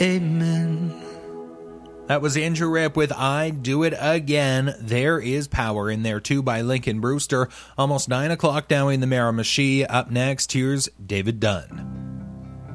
Amen. That was Andrew Ripp with I'd Do It Again. There is Power in there too by Lincoln Brewster. Almost 9 o'clock now in the Miramichi. Up next, here's David Dunn.